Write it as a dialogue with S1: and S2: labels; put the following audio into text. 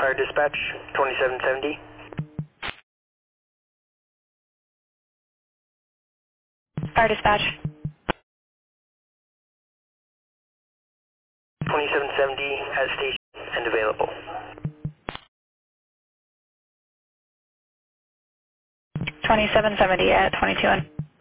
S1: Fire Dispatch, 2770.
S2: Fire dispatch.
S1: 2770 at station and available.
S2: 2770 at 22 and